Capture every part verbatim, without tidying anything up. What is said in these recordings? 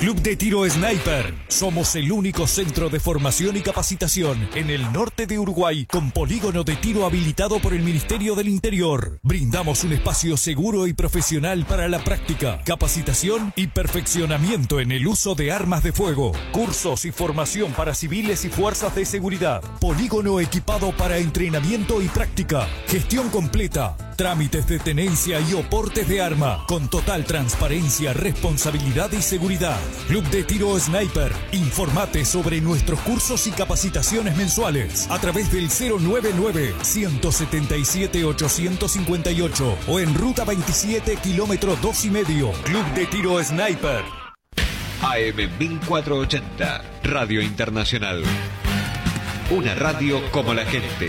Club de Tiro Sniper. Somos el único centro de formación y capacitación en el norte de Uruguay con polígono de tiro habilitado por el Ministerio del Interior. Brindamos un espacio seguro y profesional para la práctica, capacitación y perfeccionamiento en el uso de armas de fuego. Cursos y formación para civiles y fuerzas de seguridad. Polígono equipado para entrenamiento y práctica. Gestión completa. Trámites de tenencia y oportes de arma con total transparencia, responsabilidad y seguridad. Club de Tiro Sniper. Informate sobre nuestros cursos y capacitaciones mensuales a través del cero nueve nueve, uno siete siete, ocho cinco ocho o en Ruta veintisiete, kilómetro dos y medio. Club de Tiro Sniper. A M mil cuatrocientos ochenta, Radio Internacional. Una radio como la gente.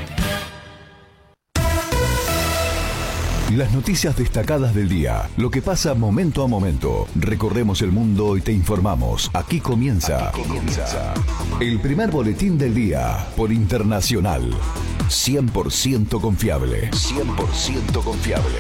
Las noticias destacadas del día, lo que pasa momento a momento. Recorremos el mundo y te informamos. Aquí comienza, Aquí comienza el primer boletín del día por Internacional. cien por ciento confiable. cien por ciento confiable.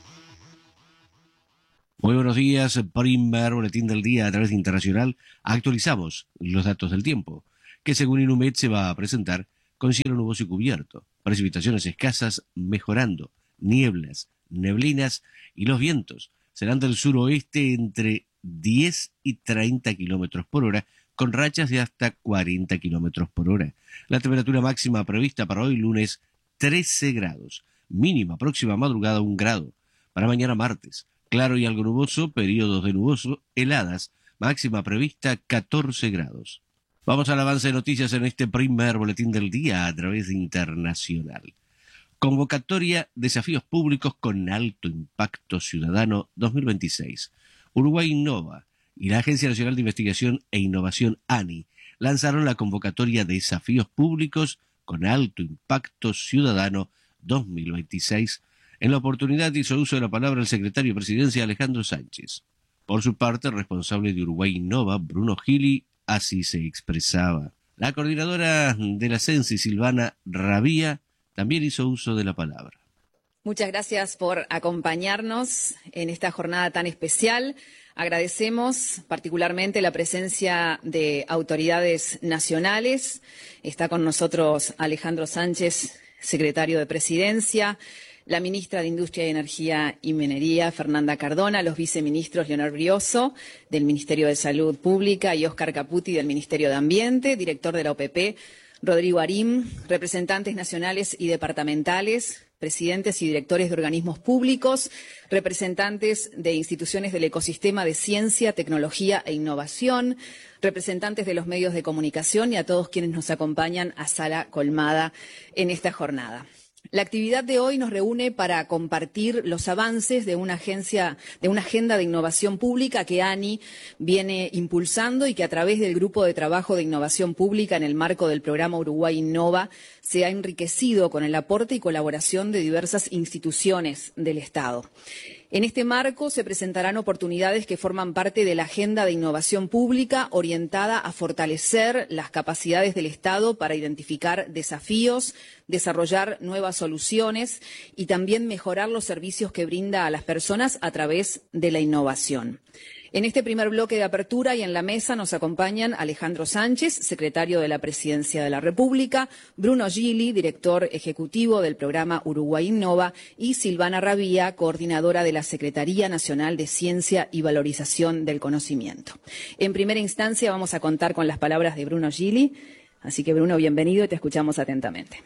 Muy buenos días, primer boletín del día a través de Internacional. Actualizamos los datos del tiempo, que según Inumet se va a presentar con cielo nuboso y cubierto, precipitaciones escasas mejorando, nieblas, neblinas y los vientos serán del suroeste entre diez y treinta kilómetros por hora, con rachas de hasta cuarenta kilómetros por hora. La temperatura máxima prevista para hoy lunes trece grados, mínima próxima madrugada un grado. Para mañana martes, claro y algo nuboso, periodos de nuboso, heladas, máxima prevista catorce grados. Vamos al avance de noticias en este primer boletín del día a través de Internacional. Convocatoria Desafíos Públicos con Alto Impacto Ciudadano dos mil veintiséis. Uruguay Innova y la Agencia Nacional de Investigación e Innovación ANI lanzaron la convocatoria Desafíos Públicos con Alto Impacto Ciudadano dos mil veintiséis. En la oportunidad hizo uso de la palabra el secretario de Presidencia Alejandro Sánchez. Por su parte, el responsable de Uruguay Innova, Bruno Gili, así se expresaba. La coordinadora de la CENSI, Silvana Rabía, también hizo uso de la palabra. Muchas gracias por acompañarnos en esta jornada tan especial. Agradecemos particularmente la presencia de autoridades nacionales. Está con nosotros Alejandro Sánchez, secretario de Presidencia, la ministra de Industria y Energía y Minería, Fernanda Cardona, los viceministros Leonor Brioso, del Ministerio de Salud Pública, y Óscar Caputi, del Ministerio de Ambiente, director de la O P P, Rodrigo Arim, representantes nacionales y departamentales, presidentes y directores de organismos públicos, representantes de instituciones del ecosistema de ciencia, tecnología e innovación, representantes de los medios de comunicación y a todos quienes nos acompañan a sala colmada en esta jornada. La actividad de hoy nos reúne para compartir los avances de una agencia, de una agenda de innovación pública que ANI viene impulsando y que a través del Grupo de Trabajo de Innovación Pública en el marco del programa Uruguay Innova se ha enriquecido con el aporte y colaboración de diversas instituciones del Estado. En este marco se presentarán oportunidades que forman parte de la agenda de innovación pública orientada a fortalecer las capacidades del Estado para identificar desafíos, desarrollar nuevas soluciones y también mejorar los servicios que brinda a las personas a través de la innovación. En este primer bloque de apertura y en la mesa nos acompañan Alejandro Sánchez, secretario de la Presidencia de la República, Bruno Gili, director ejecutivo del programa Uruguay Innova, y Silvana Rabía, coordinadora de la Secretaría Nacional de Ciencia y Valorización del Conocimiento. En primera instancia vamos a contar con las palabras de Bruno Gili, así que Bruno, bienvenido y te escuchamos atentamente.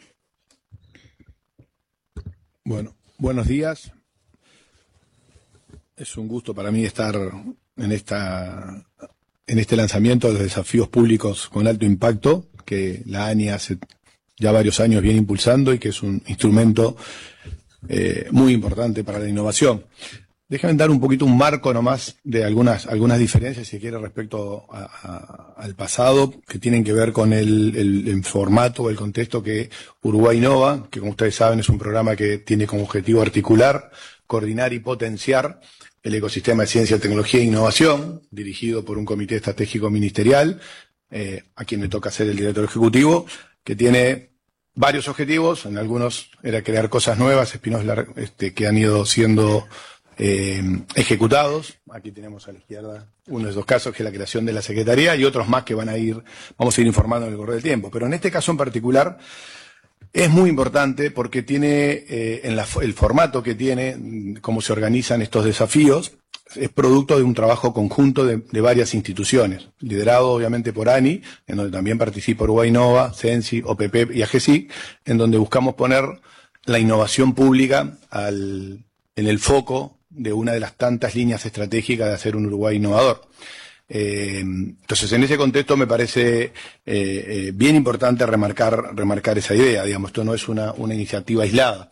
Bueno, buenos días. Es un gusto para mí estar en esta en este lanzamiento de los desafíos públicos con alto impacto que la ANI hace ya varios años viene impulsando y que es un instrumento eh, muy importante para la innovación. Déjame dar un poquito un marco nomás de algunas algunas diferencias, si quiere, respecto a, a, al pasado, que tienen que ver con el, el, el formato o el contexto que Uruguay Innova, que como ustedes saben es un programa que tiene como objetivo articular, coordinar y potenciar el ecosistema de ciencia, tecnología e innovación, dirigido por un comité estratégico ministerial, eh, a quien me toca ser el director ejecutivo, que tiene varios objetivos. En algunos era crear cosas nuevas, espinos este, que han ido siendo eh, ejecutados. Aquí tenemos a la izquierda uno de esos casos, que es la creación de la Secretaría, y otros más que van a ir, vamos a ir informando en el correr del tiempo. Pero en este caso en particular es muy importante porque tiene, eh, en la, el formato que tiene, cómo se organizan estos desafíos, es producto de un trabajo conjunto de, de varias instituciones, liderado obviamente por ANI, en donde también participa Uruguay Innova, Censi, O P P y A G S I C, en donde buscamos poner la innovación pública al, en el foco de una de las tantas líneas estratégicas de hacer un Uruguay innovador. Eh, entonces, en ese contexto me parece eh, eh, bien importante remarcar, remarcar esa idea. Digamos, esto no es una, una iniciativa aislada.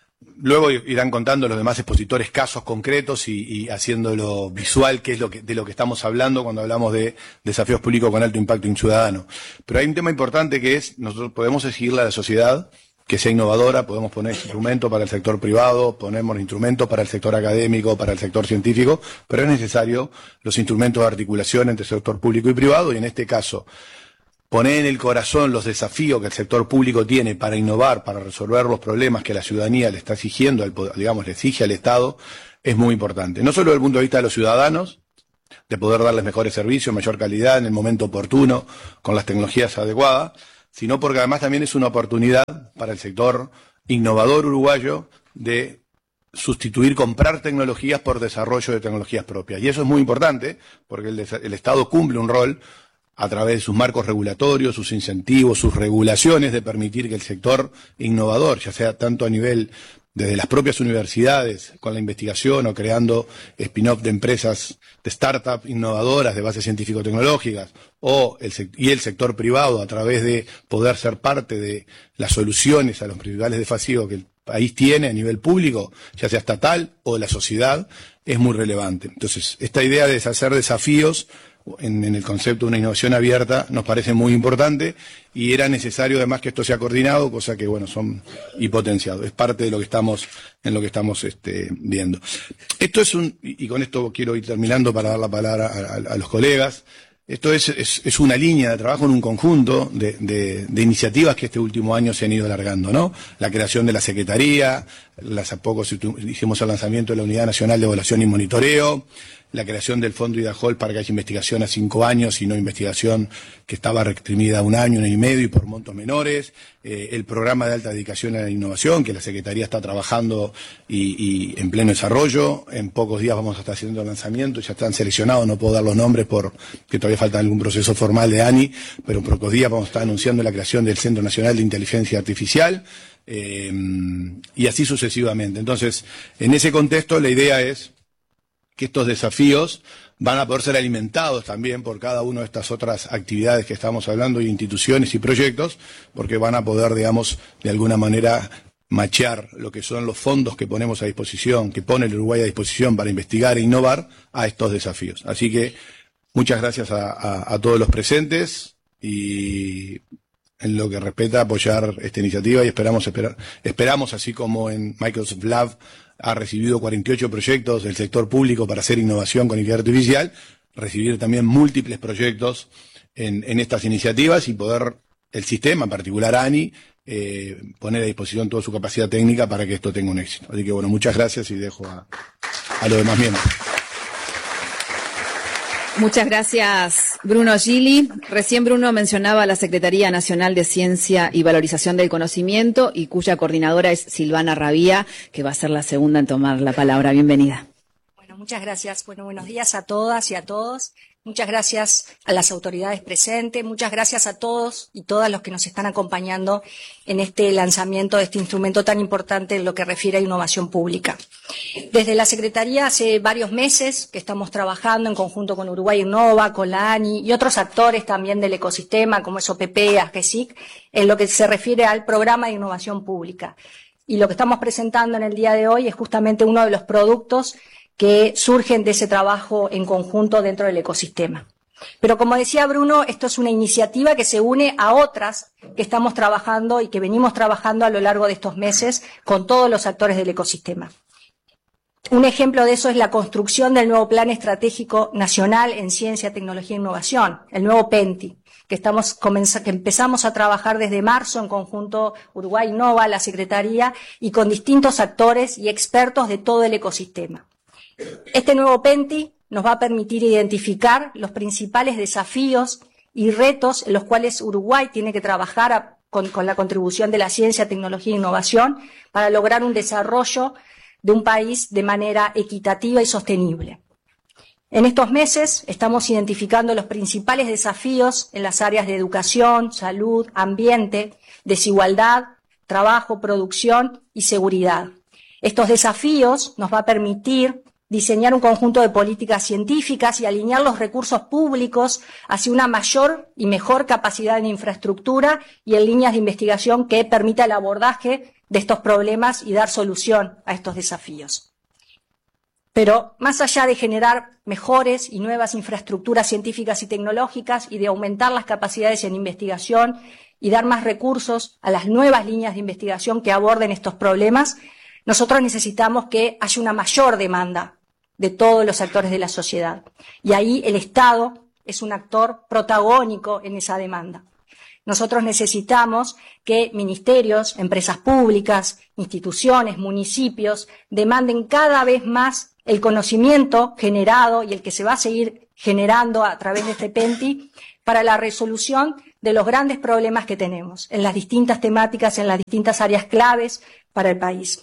Luego irán contando los demás expositores casos concretos y, y haciéndolo visual, que es lo que, de lo que estamos hablando cuando hablamos de desafíos públicos con alto impacto en ciudadano. Pero hay un tema importante que es, nosotros podemos exigirle a la sociedad que sea innovadora, podemos poner instrumentos para el sector privado, ponemos instrumentos para el sector académico, para el sector científico, pero es necesario los instrumentos de articulación entre sector público y privado, y en este caso, poner en el corazón los desafíos que el sector público tiene para innovar, para resolver los problemas que la ciudadanía le está exigiendo, al, digamos, le exige al Estado, es muy importante. No solo desde el punto de vista de los ciudadanos, de poder darles mejores servicios, mayor calidad en el momento oportuno, con las tecnologías adecuadas, sino porque además también es una oportunidad para el sector innovador uruguayo de sustituir, comprar tecnologías por desarrollo de tecnologías propias. Y eso es muy importante, porque el, el Estado cumple un rol a través de sus marcos regulatorios, sus incentivos, sus regulaciones, de permitir que el sector innovador, ya sea tanto a nivel desde las propias universidades, con la investigación o creando spin-off de empresas, de startups innovadoras de bases científico-tecnológicas, o el, y el sector privado a través de poder ser parte de las soluciones a los principales desafíos que el país tiene a nivel público, ya sea estatal o de la sociedad, es muy relevante. Entonces, esta idea de hacer desafíos En, en el concepto de una innovación abierta nos parece muy importante, y era necesario además que esto sea coordinado, cosa que bueno, son y potenciado. Es parte de lo que estamos, en lo que estamos este, viendo. Esto es un, y con esto quiero ir terminando para dar la palabra a, a, a los colegas. Esto es, es, es una línea de trabajo en un conjunto de, de, de iniciativas que este último año se han ido alargando, ¿no? La creación de la Secretaría, hace poco hicimos el lanzamiento de la Unidad Nacional de Evaluación y Monitoreo, la creación del Fondo IDAHOL para que haya investigación a cinco años y no investigación que estaba restringida a un año, un año y medio y por montos menores, eh, el programa de alta dedicación a la innovación que la Secretaría está trabajando y, y en pleno desarrollo. En pocos días vamos a estar haciendo el lanzamiento, ya están seleccionados, no puedo dar los nombres porque todavía falta algún proceso formal de ANI, pero en pocos días vamos a estar anunciando la creación del Centro Nacional de Inteligencia Artificial, eh, y así sucesivamente. Entonces, en ese contexto la idea es que estos desafíos van a poder ser alimentados también por cada una de estas otras actividades que estamos hablando, y instituciones y proyectos, porque van a poder, digamos, de alguna manera machear lo que son los fondos que ponemos a disposición, que pone el Uruguay a disposición para investigar e innovar a estos desafíos. Así que muchas gracias a, a, a todos los presentes, y en lo que respecta a apoyar esta iniciativa, y esperamos, esperar, esperamos así como en Microsoft Lab ha recibido cuarenta y ocho proyectos del sector público para hacer innovación con inteligencia artificial, recibir también múltiples proyectos en, en estas iniciativas, y poder el sistema, en particular ANI, eh, poner a disposición toda su capacidad técnica para que esto tenga un éxito. Así que bueno, muchas gracias, y dejo a, a los demás miembros. Muchas gracias, Bruno Gili. Recién Bruno mencionaba la Secretaría Nacional de Ciencia y Valorización del Conocimiento, y cuya coordinadora es Silvana Rabía, que va a ser la segunda en tomar la palabra. Bienvenida. Bueno, muchas gracias. Bueno, buenos días a todas y a todos. Muchas gracias a las autoridades presentes, muchas gracias a todos y todas los que nos están acompañando en este lanzamiento de este instrumento tan importante en lo que refiere a innovación pública. Desde la Secretaría hace varios meses que estamos trabajando en conjunto con Uruguay Innova, con la ANI y otros actores también del ecosistema como es O P P, A G S I C, en lo que se refiere al programa de innovación pública. Y lo que estamos presentando en el día de hoy es justamente uno de los productos que surgen de ese trabajo en conjunto dentro del ecosistema. Pero como decía Bruno, esto es una iniciativa que se une a otras que estamos trabajando y que venimos trabajando a lo largo de estos meses con todos los actores del ecosistema. Un ejemplo de eso es la construcción del nuevo Plan Estratégico Nacional en Ciencia, Tecnología e Innovación, el nuevo PENTI, que, estamos, que empezamos a trabajar desde marzo en conjunto Uruguay Innova, la Secretaría, y con distintos actores y expertos de todo el ecosistema. Este nuevo PENTI nos va a permitir identificar los principales desafíos y retos en los cuales Uruguay tiene que trabajar a, con, con la contribución de la ciencia, tecnología e innovación para lograr un desarrollo de un país de manera equitativa y sostenible. En estos meses estamos identificando los principales desafíos en las áreas de educación, salud, ambiente, desigualdad, trabajo, producción y seguridad. Estos desafíos nos va a permitir diseñar un conjunto de políticas científicas y alinear los recursos públicos hacia una mayor y mejor capacidad en infraestructura y en líneas de investigación que permita el abordaje de estos problemas y dar solución a estos desafíos. Pero más allá de generar mejores y nuevas infraestructuras científicas y tecnológicas y de aumentar las capacidades en investigación y dar más recursos a las nuevas líneas de investigación que aborden estos problemas, nosotros necesitamos que haya una mayor demanda de todos los actores de la sociedad. Y ahí el Estado es un actor protagónico en esa demanda. Nosotros necesitamos que ministerios, empresas públicas, instituciones, municipios demanden cada vez más el conocimiento generado y el que se va a seguir generando a través de este PENTI para la resolución de los grandes problemas que tenemos en las distintas temáticas, en las distintas áreas claves para el país.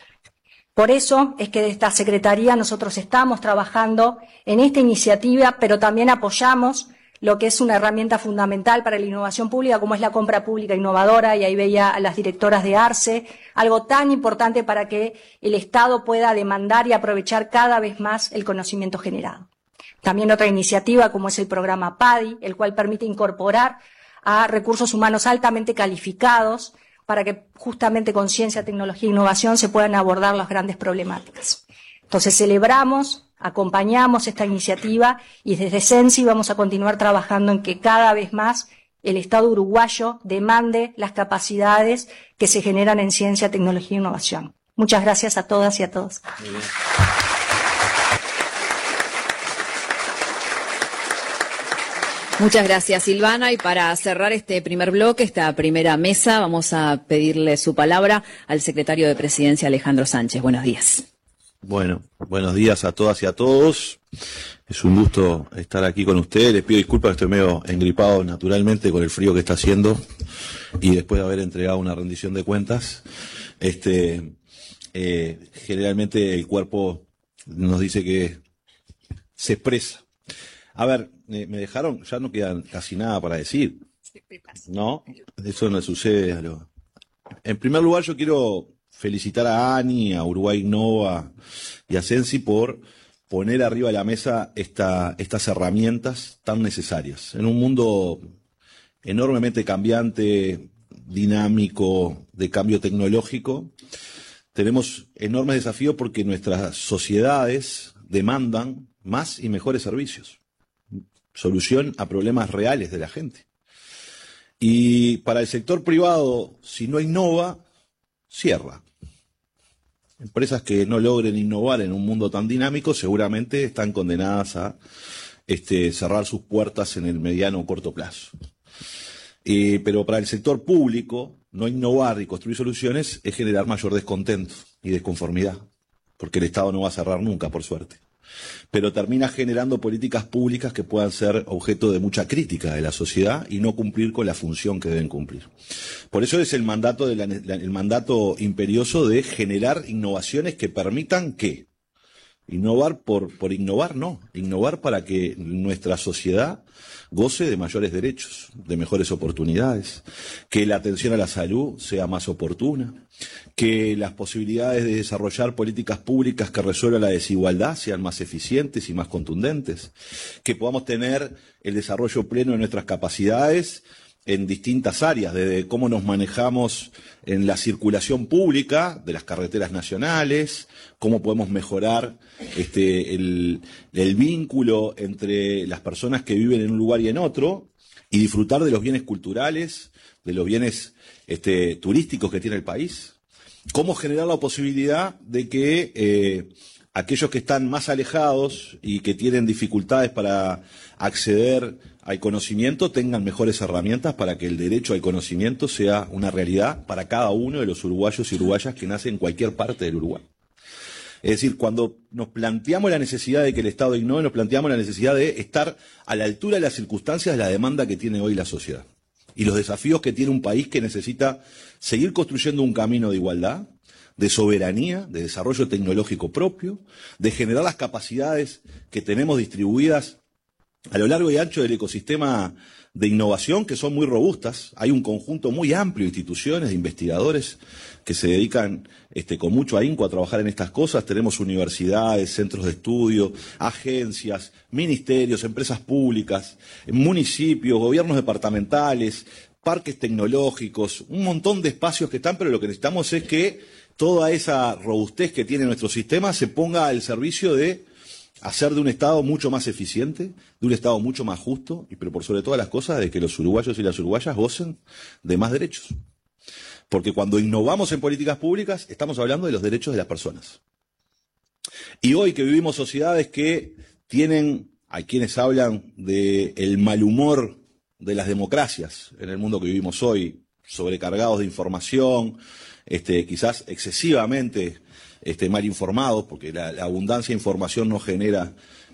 Por eso es que de esta Secretaría nosotros estamos trabajando en esta iniciativa, pero también apoyamos lo que es una herramienta fundamental para la innovación pública, como es la compra pública innovadora, y ahí veía a las directoras de ARCE, algo tan importante para que el Estado pueda demandar y aprovechar cada vez más el conocimiento generado. También otra iniciativa, como es el programa PADI, el cual permite incorporar a recursos humanos altamente calificados para que justamente con ciencia, tecnología e innovación se puedan abordar las grandes problemáticas. Entonces celebramos, acompañamos esta iniciativa y desde Sensi vamos a continuar trabajando en que cada vez más el Estado uruguayo demande las capacidades que se generan en ciencia, tecnología e innovación. Muchas gracias a todas y a todos. Muy bien. Muchas gracias, Silvana. Y para cerrar este primer bloque, esta primera mesa, vamos a pedirle su palabra al secretario de Presidencia, Alejandro Sánchez. Buenos días. Bueno, buenos días a todas y a todos. Es un gusto estar aquí con ustedes. Les pido disculpas, estoy medio engripado naturalmente con el frío que está haciendo y después de haber entregado una rendición de cuentas. Este, eh, generalmente el cuerpo nos dice que se expresa. A ver, eh, me dejaron, ya no queda casi nada para decir. No, eso no sucede. A lo... En primer lugar, yo quiero felicitar a ANI, a Uruguay Innova y a Sensi por poner arriba de la mesa esta, estas herramientas tan necesarias. En un mundo enormemente cambiante, dinámico, de cambio tecnológico, tenemos enormes desafíos porque nuestras sociedades demandan más y mejores servicios, solución a problemas reales de la gente. Y para el sector privado, si no innova, cierra. Empresas que no logren innovar en un mundo tan dinámico seguramente están condenadas a este, cerrar sus puertas en el mediano o corto plazo. Eh, pero para el sector público, no innovar y construir soluciones es generar mayor descontento y desconformidad, porque el Estado no va a cerrar nunca, por suerte. Pero termina generando políticas públicas que puedan ser objeto de mucha crítica de la sociedad y no cumplir con la función que deben cumplir. Por eso es el mandato, de la, el mandato imperioso de generar innovaciones que permitan ¿qué? Innovar por, por innovar, no. Innovar para que nuestra sociedad goce de mayores derechos, de mejores oportunidades, que la atención a la salud sea más oportuna, que las posibilidades de desarrollar políticas públicas que resuelvan la desigualdad sean más eficientes y más contundentes, que podamos tener el desarrollo pleno de nuestras capacidades en distintas áreas, desde cómo nos manejamos en la circulación pública de las carreteras nacionales, cómo podemos mejorar este, el, el vínculo entre las personas que viven en un lugar y en otro, y disfrutar de los bienes culturales, de los bienes este, turísticos que tiene el país. Cómo generar la posibilidad de que eh, aquellos que están más alejados y que tienen dificultades para acceder al conocimiento tengan mejores herramientas para que el derecho al conocimiento sea una realidad para cada uno de los uruguayos y uruguayas que nacen en cualquier parte del Uruguay. Es decir, cuando nos planteamos la necesidad de que el Estado innove, nos planteamos la necesidad de estar a la altura de las circunstancias de la demanda que tiene hoy la sociedad y los desafíos que tiene un país que necesita seguir construyendo un camino de igualdad, de soberanía, de desarrollo tecnológico propio, de generar las capacidades que tenemos distribuidas a lo largo y ancho del ecosistema de innovación, que son muy robustas. Hay un conjunto muy amplio de instituciones, de investigadores que se dedican este, con mucho ahínco a trabajar en estas cosas. Tenemos universidades, centros de estudio, agencias, ministerios, empresas públicas, municipios, gobiernos departamentales, parques tecnológicos, un montón de espacios que están, pero lo que necesitamos es que toda esa robustez que tiene nuestro sistema se ponga al servicio de hacer de un Estado mucho más eficiente, de un Estado mucho más justo, y pero por sobre todas las cosas, de que los uruguayos y las uruguayas gocen de más derechos. Porque cuando innovamos en políticas públicas, estamos hablando de los derechos de las personas. Y hoy que vivimos sociedades que tienen, hay quienes hablan del mal humor de las democracias en el mundo que vivimos hoy, sobrecargados de información, este, quizás excesivamente Este, mal informados, porque la, la abundancia de información no genera,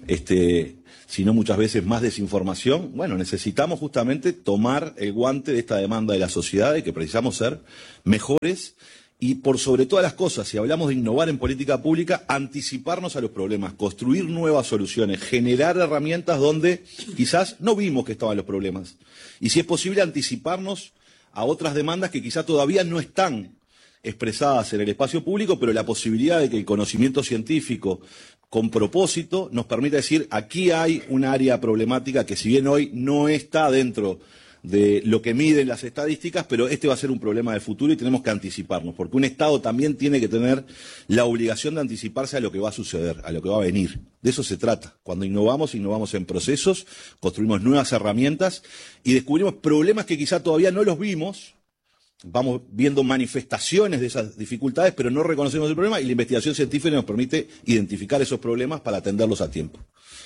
este, sino muchas veces más desinformación. Bueno, necesitamos justamente tomar el guante de esta demanda de la sociedad, de que precisamos ser mejores y, por sobre todas las cosas, si hablamos de innovar en política pública, anticiparnos a los problemas, construir nuevas soluciones, generar herramientas donde quizás no vimos que estaban los problemas. Y si es posible, anticiparnos a otras demandas que quizás todavía no están expresadas en el espacio público, pero la posibilidad de que el conocimiento científico con propósito nos permita decir, aquí hay un área problemática que si bien hoy no está dentro de lo que miden las estadísticas, pero este va a ser un problema de futuro y tenemos que anticiparnos, porque un Estado también tiene que tener la obligación de anticiparse a lo que va a suceder, a lo que va a venir. De eso se trata. Cuando innovamos, innovamos en procesos, construimos nuevas herramientas y descubrimos problemas que quizá todavía no los vimos. Vamos viendo manifestaciones de esas dificultades, pero no reconocemos el problema y la investigación científica nos permite identificar esos problemas para atenderlos a tiempo.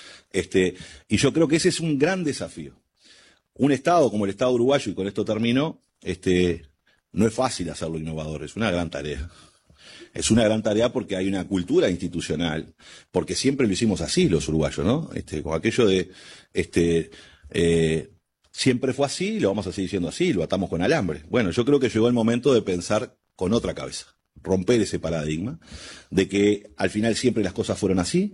Este, y yo creo que ese es un gran desafío. Un Estado como el Estado uruguayo, y con esto termino, este, no es fácil hacerlo innovador, es una gran tarea. Es una gran tarea porque hay una cultura institucional, porque siempre lo hicimos así los uruguayos, ¿no? Este, con aquello de... este, eh, Siempre fue así y lo vamos a seguir siendo así, lo atamos con alambre. Bueno, yo creo que llegó el momento de pensar con otra cabeza, romper ese paradigma de que al final siempre las cosas fueron así,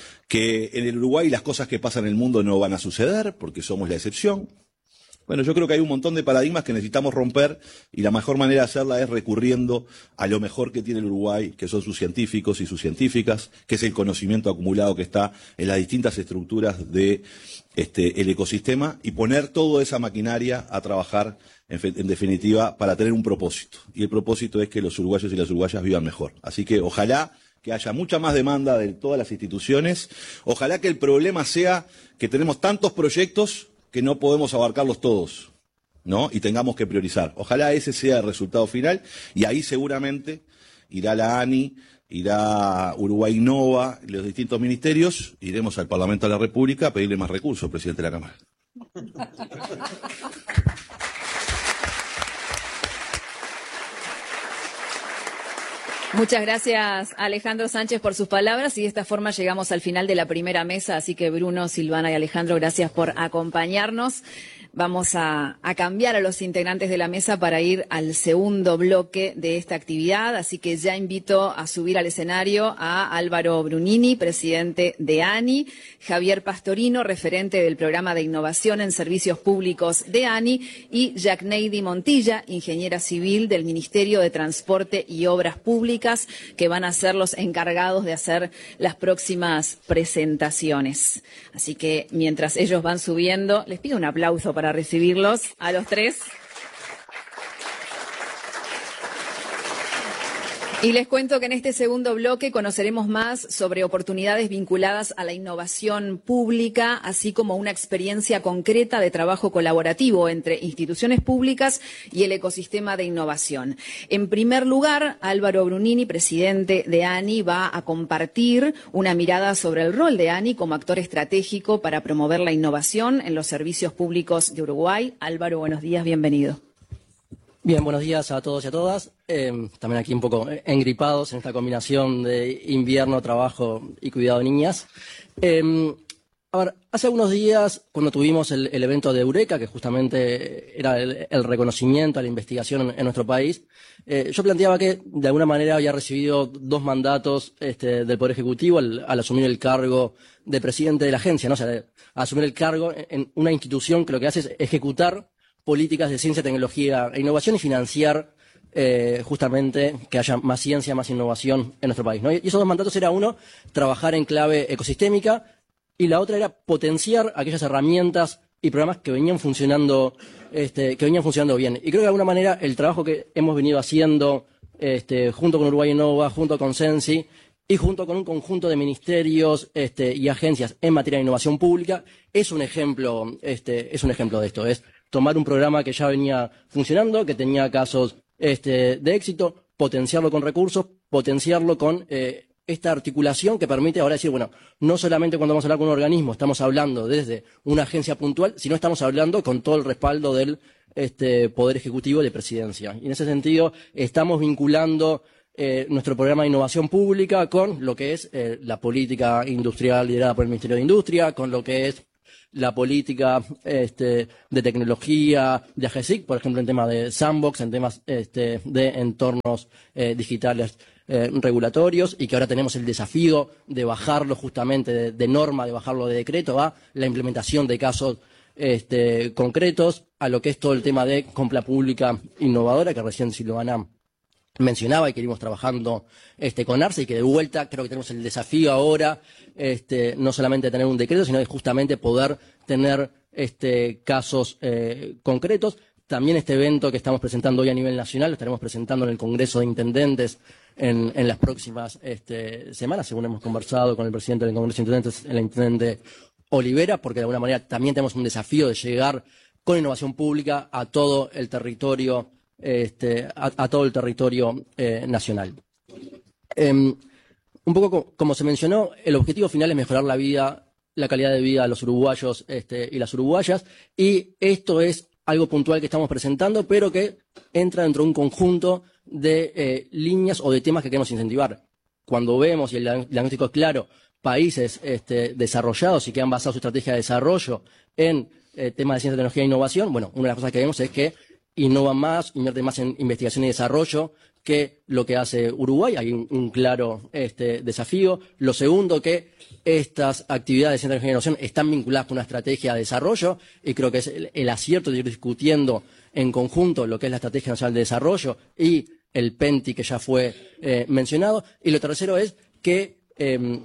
que en el Uruguay las cosas que pasan en el mundo no van a suceder porque somos la excepción. Bueno, yo creo que hay un montón de paradigmas que necesitamos romper y la mejor manera de hacerla es recurriendo a lo mejor que tiene el Uruguay, que son sus científicos y sus científicas, que es el conocimiento acumulado que está en las distintas estructuras de este, el ecosistema y poner toda esa maquinaria a trabajar, en, en definitiva, para tener un propósito. Y el propósito es que los uruguayos y las uruguayas vivan mejor. Así que ojalá que haya mucha más demanda de todas las instituciones. Ojalá que el problema sea que tenemos tantos proyectos que no podemos abarcarlos todos, ¿no? Y tengamos que priorizar. Ojalá ese sea el resultado final y ahí seguramente irá la ANI, irá Uruguay Innova, los distintos ministerios, iremos al Parlamento de la República a pedirle más recursos, presidente de la Cámara. Muchas gracias, Alejandro Sánchez, por sus palabras y de esta forma llegamos al final de la primera mesa, así que Bruno, Silvana y Alejandro, gracias por acompañarnos. Vamos a, a cambiar a los integrantes de la mesa para ir al segundo bloque de esta actividad, así que ya invito a subir al escenario a Álvaro Brunini, presidente de ANI, Javier Pastorino, referente del programa de innovación en servicios públicos de ANI, y Jacneidi Montilla, ingeniera civil del Ministerio de Transporte y Obras Públicas, que van a ser los encargados de hacer las próximas presentaciones. Así que mientras ellos van subiendo, les pido un aplauso para recibirlos a los tres. Y les cuento que en este segundo bloque conoceremos más sobre oportunidades vinculadas a la innovación pública, así como una experiencia concreta de trabajo colaborativo entre instituciones públicas y el ecosistema de innovación. En primer lugar, Álvaro Brunini, presidente de ANI, va a compartir una mirada sobre el rol de ANI como actor estratégico para promover la innovación en los servicios públicos de Uruguay. Álvaro, buenos días, bienvenido. Bien, buenos días a todos y a todas. Eh, también aquí un poco engripados en esta combinación de invierno, trabajo y cuidado de niñas. Eh, a ver, hace algunos días, cuando tuvimos el, el evento de Eureka, que justamente era el, el reconocimiento a la investigación en, en nuestro país, eh, yo planteaba que de alguna manera había recibido dos mandatos este, del Poder Ejecutivo al, al asumir el cargo de presidente de la agencia, ¿no? O sea, de, asumir el cargo en una institución que lo que hace es ejecutar políticas de ciencia, tecnología e innovación y financiar eh, justamente que haya más ciencia, más innovación en nuestro país, ¿no? Y esos dos mandatos era uno, trabajar en clave ecosistémica, y la otra era potenciar aquellas herramientas y programas que venían funcionando, este, que venían funcionando bien. Y creo que de alguna manera el trabajo que hemos venido haciendo este, junto con Uruguay Innova, junto con Sensi y junto con un conjunto de ministerios este, y agencias en materia de innovación pública es un ejemplo, este, es un ejemplo de esto. Es tomar un programa que ya venía funcionando, que tenía casos este, de éxito, potenciarlo con recursos, potenciarlo con eh, esta articulación que permite ahora decir, bueno, no solamente cuando vamos a hablar con un organismo estamos hablando desde una agencia puntual, sino estamos hablando con todo el respaldo del este, Poder Ejecutivo de Presidencia. Y en ese sentido estamos vinculando eh, nuestro programa de innovación pública con lo que es eh, la política industrial liderada por el Ministerio de Industria, con lo que es la política este, de tecnología de AGESIC, por ejemplo, en temas de sandbox, en temas este, de entornos eh, digitales eh, regulatorios, y que ahora tenemos el desafío de bajarlo justamente de, de norma, de bajarlo de decreto a la implementación de casos este, concretos, a lo que es todo el tema de compra pública innovadora, que recién Silvana mencionaba y que venimos trabajando este, con ARCE, y que de vuelta creo que tenemos el desafío ahora este, no solamente de tener un decreto, sino de justamente poder tener este, casos eh, concretos. También este evento que estamos presentando hoy a nivel nacional lo estaremos presentando en el Congreso de Intendentes en, en las próximas este, semanas, según hemos conversado con el presidente del Congreso de Intendentes, el intendente Olivera, porque de alguna manera también tenemos un desafío de llegar con innovación pública a todo el territorio Este, a, a todo el territorio eh, nacional. Eh, un poco co como se mencionó, el objetivo final es mejorar la vida, la calidad de vida de los uruguayos este, y las uruguayas, y esto es algo puntual que estamos presentando, pero que entra dentro de un conjunto de eh, líneas o de temas que queremos incentivar. Cuando vemos, y el diagnóstico es claro, países este, desarrollados y que han basado su estrategia de desarrollo en eh, temas de ciencia, tecnología e innovación, bueno, una de las cosas que vemos es que innovan más, invierten más en investigación y desarrollo que lo que hace Uruguay. Hay un, un claro este, desafío. Lo segundo, que estas actividades de ciencia, tecnología e innovación están vinculadas con una estrategia de desarrollo, y creo que es el, el acierto de ir discutiendo en conjunto lo que es la Estrategia Nacional de Desarrollo y el PENTI que ya fue eh, mencionado. Y lo tercero es que eh,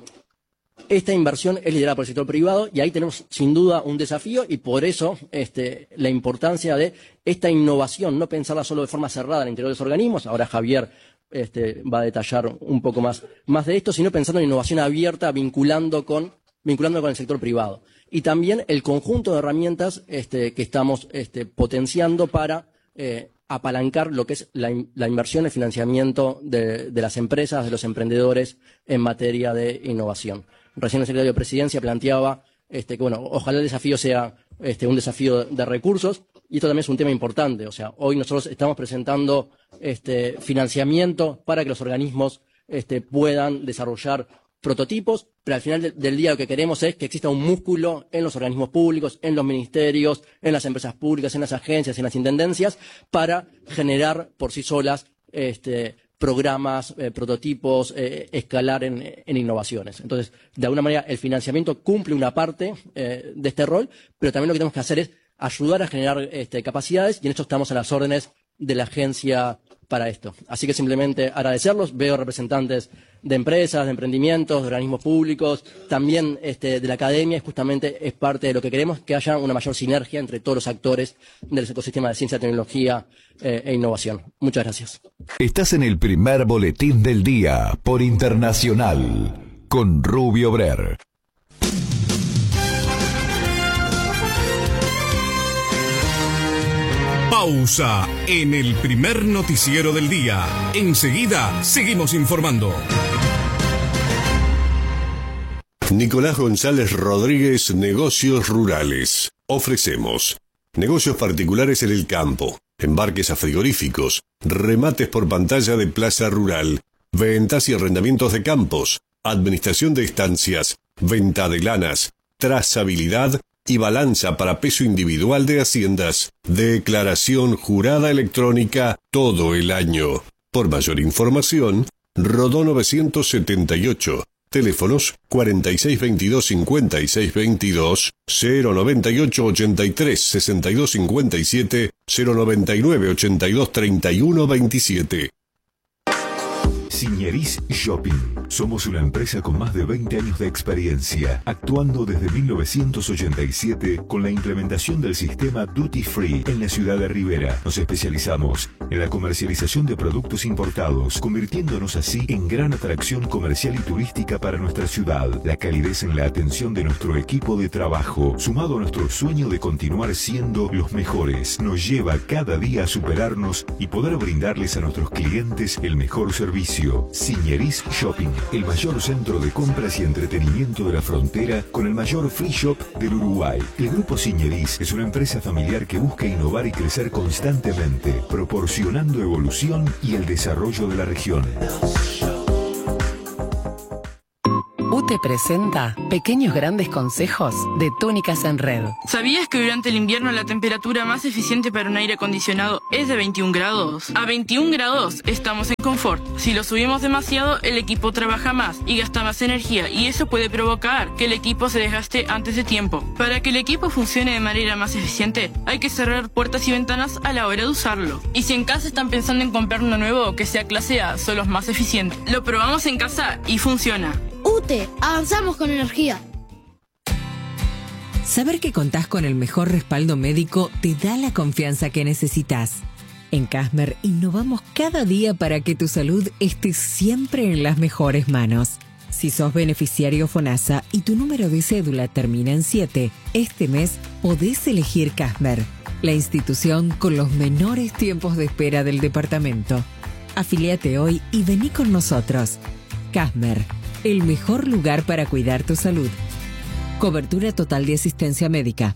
esta inversión es liderada por el sector privado, y ahí tenemos sin duda un desafío, y por eso este, la importancia de esta innovación, no pensarla solo de forma cerrada en el interior de los organismos. Ahora Javier este, va a detallar un poco más, más de esto, sino pensando en innovación abierta, vinculando con, vinculando con el sector privado. Y también el conjunto de herramientas este, que estamos este, potenciando para eh, apalancar lo que es la, la inversión, el financiamiento de, de las empresas, de los emprendedores en materia de innovación. Recién el secretario de Presidencia planteaba este, que, bueno, ojalá el desafío sea este, un desafío de recursos, y esto también es un tema importante. O sea, hoy nosotros estamos presentando este, financiamiento para que los organismos este, puedan desarrollar prototipos, pero al final de, del día lo que queremos es que exista un músculo en los organismos públicos, en los ministerios, en las empresas públicas, en las agencias, en las intendencias, para generar por sí solas este, programas, eh, prototipos, eh, escalar en, en innovaciones. Entonces, de alguna manera, el financiamiento cumple una parte eh, de este rol, pero también lo que tenemos que hacer es ayudar a generar este, capacidades, y en esto estamos a las órdenes de la agencia para esto. Así que simplemente agradecerlos. Veo representantes de empresas, de emprendimientos, de organismos públicos, también este, de la academia, y justamente es parte de lo que queremos, que haya una mayor sinergia entre todos los actores del ecosistema de ciencia, tecnología eh, e innovación. Muchas gracias. Estás en el primer boletín del día por Internacional con Rubio Brer. Pausa en el primer noticiero del día. Enseguida seguimos informando. Nicolás González Rodríguez, Negocios Rurales. Ofrecemos negocios particulares en el campo, embarques a frigoríficos, remates por pantalla de plaza rural, ventas y arrendamientos de campos, administración de estancias, venta de lanas, trazabilidad y balanza para peso individual de haciendas, declaración jurada electrónica todo el año. Por mayor información, Rodó novecientos setenta y ocho, teléfonos cuarenta y seis veintidós cincuenta y seis veintidós, cero noventa y ocho ochenta y tres sesenta y dos cincuenta y siete, cero noventa y nueve ochenta y dos treinta y uno veintisiete. Signeris Shopping. Somos una empresa con más de veinte años de experiencia, actuando desde mil novecientos ochenta y siete con la implementación del sistema Duty Free en la ciudad de Rivera. Nos especializamos en la comercialización de productos importados, convirtiéndonos así en gran atracción comercial y turística para nuestra ciudad. La calidez en la atención de nuestro equipo de trabajo, sumado a nuestro sueño de continuar siendo los mejores, nos lleva cada día a superarnos y poder brindarles a nuestros clientes el mejor servicio. Signeris Shopping, el mayor centro de compras y entretenimiento de la frontera con el mayor free shop del Uruguay. El Grupo Signeris es una empresa familiar que busca innovar y crecer constantemente, proporcionando evolución y el desarrollo de la región. U T E presenta Pequeños Grandes Consejos de Túnicas en Red. ¿Sabías que durante el invierno la temperatura más eficiente para un aire acondicionado es de veintiún grados? A veintiún grados estamos en confort. Si lo subimos demasiado, el equipo trabaja más y gasta más energía, y eso puede provocar que el equipo se desgaste antes de tiempo. Para que el equipo funcione de manera más eficiente, hay que cerrar puertas y ventanas a la hora de usarlo. Y si en casa están pensando en comprar uno nuevo que sea clase A, son los más eficientes. Lo probamos en casa y funciona. U T E, avanzamos con energía. Saber que contás con el mejor respaldo médico te da la confianza que necesitas. En Casmer innovamos cada día para que tu salud esté siempre en las mejores manos. Si sos beneficiario FONASA y tu número de cédula termina en siete, este mes podés elegir Casmer, la institución con los menores tiempos de espera del departamento. Afiliate hoy y vení con nosotros. Casmer, el mejor lugar para cuidar tu salud. Cobertura total de asistencia médica.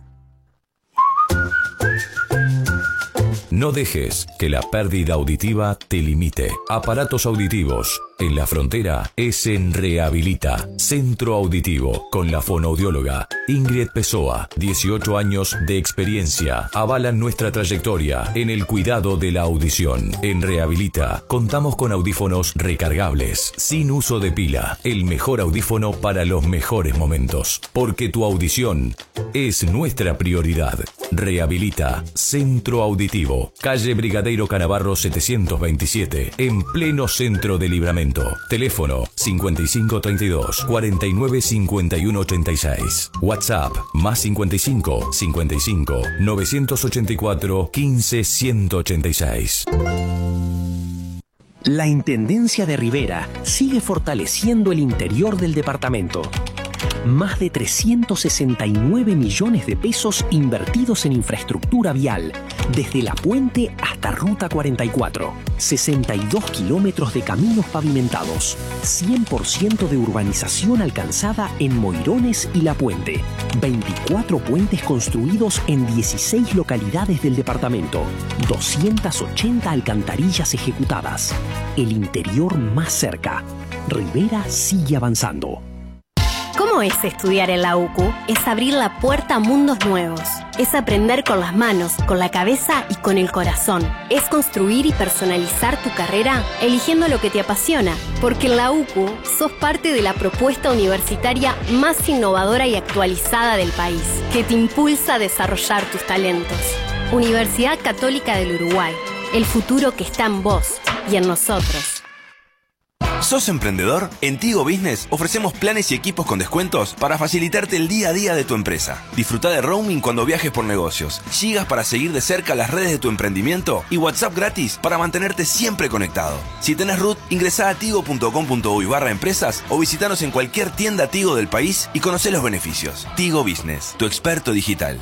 No dejes que la pérdida auditiva te limite. Aparatos auditivos. En la frontera es en Rehabilita, Centro Auditivo, con la fonoaudióloga Ingrid Pessoa. dieciocho años de experiencia avalan nuestra trayectoria en el cuidado de la audición. En Rehabilita contamos con audífonos recargables, sin uso de pila. El mejor audífono para los mejores momentos. Porque tu audición es nuestra prioridad. Rehabilita, Centro Auditivo, calle Brigadeiro Canavarro setecientos veintisiete, en pleno centro de Libramento. Teléfono cincuenta y cinco treinta y dos cuarenta y nueve cincuenta y uno ochenta y seis. WhatsApp más cincuenta y cinco cincuenta y cinco novecientos ochenta y cuatro quince ciento ochenta y seis. La Intendencia de Rivera sigue fortaleciendo el interior del departamento. Más de trescientos sesenta y nueve millones de pesos invertidos en infraestructura vial, desde La Puente hasta Ruta cuarenta y cuatro. sesenta y dos kilómetros de caminos pavimentados. cien por ciento de urbanización alcanzada en Moirones y La Puente. veinticuatro puentes construidos en dieciséis localidades del departamento. doscientas ochenta alcantarillas ejecutadas. El interior más cerca. Rivera sigue avanzando. ¿Cómo es estudiar en la U C U? Es abrir la puerta a mundos nuevos. Es aprender con las manos, con la cabeza y con el corazón. Es construir y personalizar tu carrera eligiendo lo que te apasiona. Porque en la U C U sos parte de la propuesta universitaria más innovadora y actualizada del país, que te impulsa a desarrollar tus talentos. Universidad Católica del Uruguay. El futuro que está en vos y en nosotros. ¿Sos emprendedor? En Tigo Business ofrecemos planes y equipos con descuentos para facilitarte el día a día de tu empresa. Disfruta de roaming cuando viajes por negocios, gigas para seguir de cerca las redes de tu emprendimiento y WhatsApp gratis para mantenerte siempre conectado. Si tenés R U T, ingresá a tigo punto com punto uy barra empresas o visitanos en cualquier tienda Tigo del país y conocé los beneficios. Tigo Business, tu experto digital.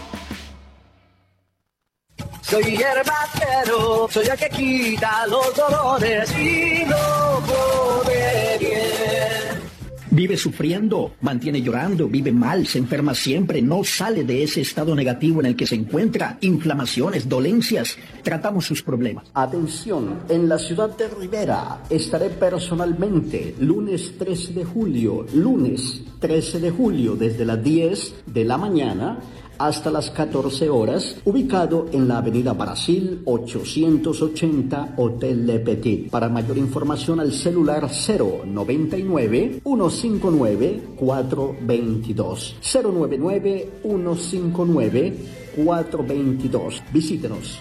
Soy herbatero, soy el que quita los dolores y no pone bien. ¿Vive sufriendo? ¿Mantiene llorando? ¿Vive mal? ¿Se enferma siempre? ¿No sale de ese estado negativo en el que se encuentra? ¿Inflamaciones? ¿Dolencias? Tratamos sus problemas. Atención, en la ciudad de Rivera estaré personalmente lunes trece de julio, lunes trece de julio desde las diez de la mañana hasta las catorce horas, ubicado en la avenida Brasil ochocientos ochenta, Hotel Le Petit. Para mayor información al celular cero noventa y nueve, ciento cincuenta y nueve, cuatrocientos veintidós. cero noventa y nueve, ciento cincuenta y nueve, cuatrocientos veintidós. Visítenos.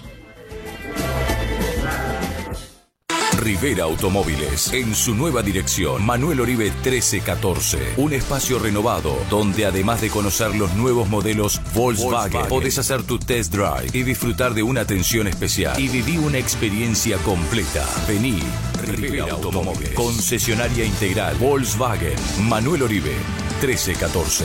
Rivera Automóviles, en su nueva dirección, Manuel Oribe trece catorce. Un espacio renovado, donde además de conocer los nuevos modelos Volkswagen, Volkswagen, podés hacer tu test drive y disfrutar de una atención especial. Y viví una experiencia completa. Vení, Rivera Automóviles, concesionaria integral Volkswagen, Manuel Oribe trece catorce.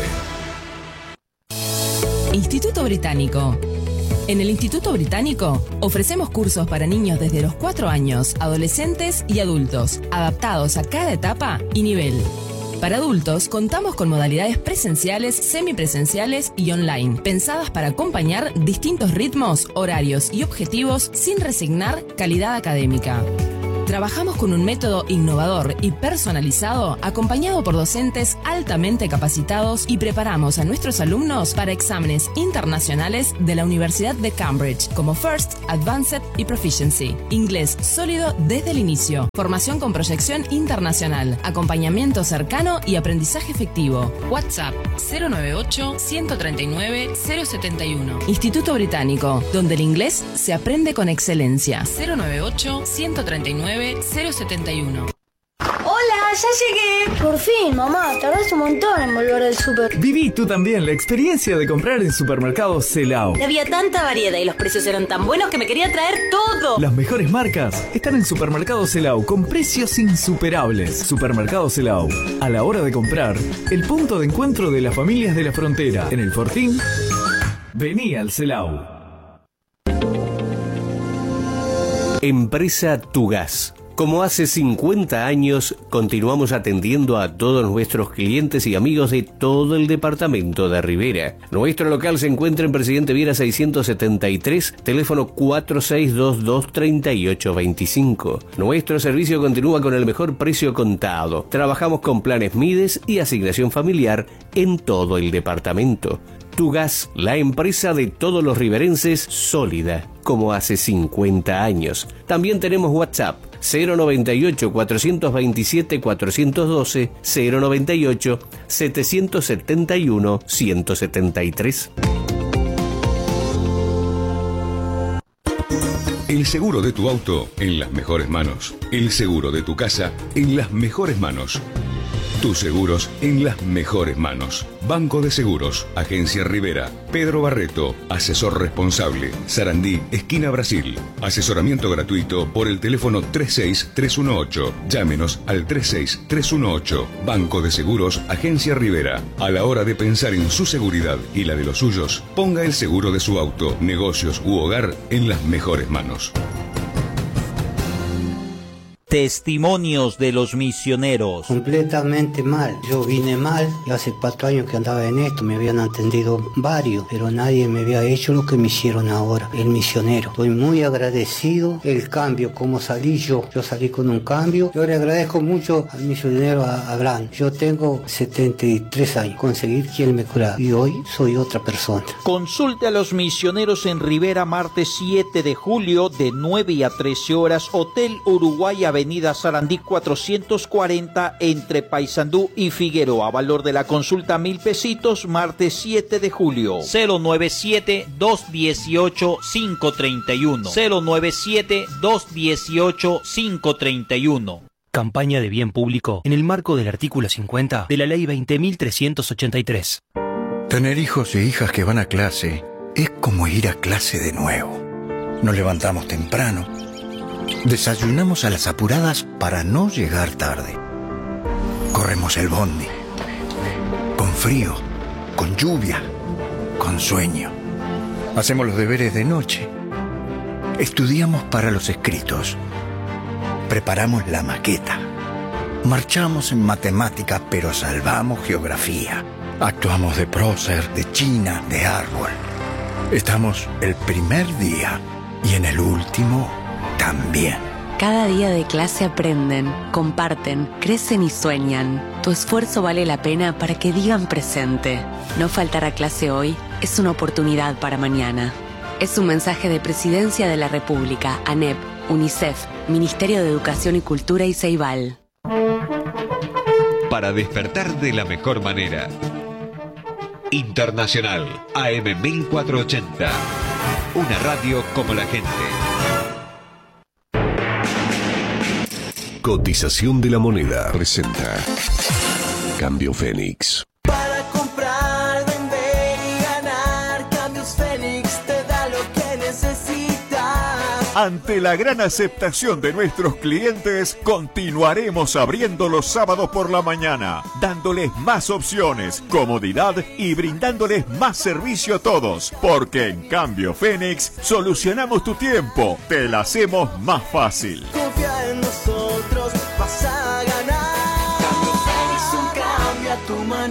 Instituto Británico. En el Instituto Británico ofrecemos cursos para niños desde los cuatro años, adolescentes y adultos, adaptados a cada etapa y nivel. Para adultos contamos con modalidades presenciales, semipresenciales y online, pensadas para acompañar distintos ritmos, horarios y objetivos sin resignar calidad académica. Trabajamos con un método innovador y personalizado, acompañado por docentes altamente capacitados, y preparamos a nuestros alumnos para exámenes internacionales de la Universidad de Cambridge, como First, Advanced y Proficiency. Inglés sólido desde el inicio. Formación con proyección internacional. Acompañamiento cercano y aprendizaje efectivo. WhatsApp cero noventa y ocho, ciento treinta y nueve, cero setenta y uno. Instituto Británico, donde el inglés se aprende con excelencia. cero noventa y ocho, ciento treinta y nueve, cero setenta y uno. ¡Hola! ¡Ya llegué! Por fin, mamá, tardaste un montón en volver del súper. Viví tú también la experiencia de comprar en Supermercado Celao. Había tanta variedad y los precios eran tan buenos que me quería traer todo. Las mejores marcas están en Supermercado Celao con precios insuperables. Supermercado Celao, a la hora de comprar, el punto de encuentro de las familias de la frontera. En el Fortín, vení al Celao. Empresa Tugas. Como hace cincuenta años, continuamos atendiendo a todos nuestros clientes y amigos de todo el departamento de Rivera. Nuestro local se encuentra en Presidente Viera seiscientos setenta y tres, teléfono cuatro seis dos dos, tres ocho dos cinco. Nuestro servicio continúa con el mejor precio contado. Trabajamos con planes Mides y asignación familiar en todo el departamento. Tugas, la empresa de todos los riverenses, sólida, como hace cincuenta años. También tenemos WhatsApp, cero noventa y ocho, cuatrocientos veintisiete, cuatrocientos doce, cero noventa y ocho, setecientos setenta y uno, ciento setenta y tres. El seguro de tu auto en las mejores manos. El seguro de tu casa en las mejores manos. Tus seguros en las mejores manos. Banco de Seguros, Agencia Rivera, Pedro Barreto, asesor responsable, Sarandí, esquina Brasil. Asesoramiento gratuito por el teléfono tres seis tres uno ocho. Llámenos al tres seis tres uno ocho. Banco de Seguros, Agencia Rivera. A la hora de pensar en su seguridad y la de los suyos, ponga el seguro de su auto, negocios u hogar en las mejores manos. Testimonios de los misioneros. Completamente mal. Yo vine mal. Y hace cuatro años que andaba en esto. Me habían atendido varios, pero nadie me había hecho lo que me hicieron ahora. El misionero. Estoy muy agradecido. El cambio, como salí yo. Yo salí con un cambio. Yo le agradezco mucho al misionero Abraham. Yo tengo setenta y tres años. Conseguir quien me curara. Y hoy soy otra persona. Consulte a los misioneros en Rivera, martes siete de julio, de nueve a trece horas. Hotel Uruguay, Avenida Sarandí cuatrocientos cuarenta, entre Paysandú y Figueroa. Valor de la consulta mil pesitos, martes siete de julio. cero noventa y siete, dos dieciocho, cinco treinta y uno. cero noventa y siete, dos dieciocho, cinco treinta y uno. Campaña de bien público en el marco del artículo cincuenta de la ley veinte mil trescientos ochenta y tres. Tener hijos e hijas que van a clase es como ir a clase de nuevo. Nos levantamos temprano. Desayunamos a las apuradas para no llegar tarde. Corremos el bondi. Con frío, con lluvia, con sueño. Hacemos los deberes de noche. Estudiamos para los escritos. Preparamos la maqueta. Marchamos en matemática, pero salvamos geografía. Actuamos de prócer, de china, de árbol. Estamos el primer día y en el último también. Cada día de clase aprenden, comparten, crecen y sueñan. Tu esfuerzo vale la pena para que digan presente. No faltar a clase hoy es una oportunidad para mañana. Es un mensaje de Presidencia de la República, ANEP, UNICEF, Ministerio de Educación y Cultura y Ceibal. Para despertar de la mejor manera. Internacional A M mil cuatrocientos ochenta. Una radio como la gente. Cotización de la moneda presenta Cambio Fénix. Para comprar, vender y ganar, Cambios Fénix te da lo que necesitas. Ante la gran aceptación de nuestros clientes, continuaremos abriendo los sábados por la mañana, dándoles más opciones, comodidad y brindándoles más servicio a todos. Porque en Cambio Fénix solucionamos tu tiempo, te la hacemos más fácil. Confía en nosotros, vas a ganar. Cambio Fénix, un cambio a tu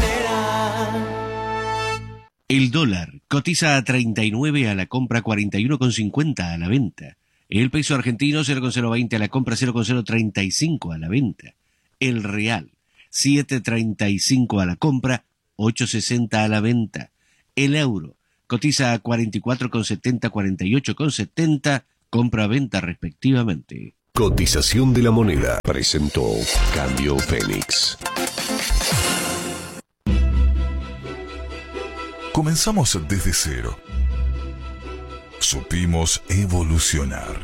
manera. El dólar cotiza a treinta y nueve a la compra, cuarenta y uno con cincuenta a la venta. El peso argentino cero coma cero veinte a la compra, cero coma cero treinta y cinco a la venta. El real siete coma treinta y cinco a la compra, ocho coma sesenta a la venta. El euro cotiza a cuarenta y cuatro con setenta, cuarenta y ocho con setenta, compra-venta respectivamente. Cotización de la moneda presentó Cambio Fénix. Comenzamos desde cero. Supimos evolucionar,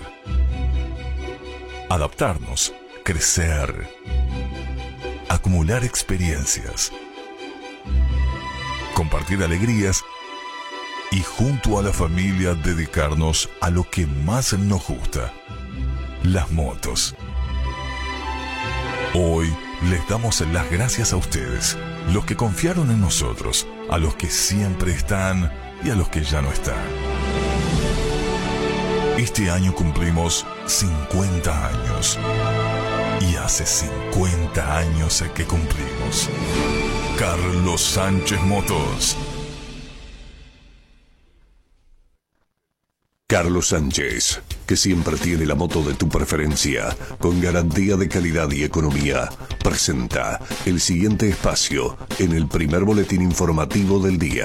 adaptarnos, crecer, acumular experiencias, compartir alegrías y junto a la familia dedicarnos a lo que más nos gusta, las motos. Hoy les damos las gracias a ustedes, los que confiaron en nosotros, a los que siempre están y a los que ya no están. Este año cumplimos cincuenta años. Y hace cincuenta años que cumplimos. Carlos Sánchez Motors. Carlos Sánchez, que siempre tiene la moto de tu preferencia, con garantía de calidad y economía, presenta el siguiente espacio en el primer boletín informativo del día.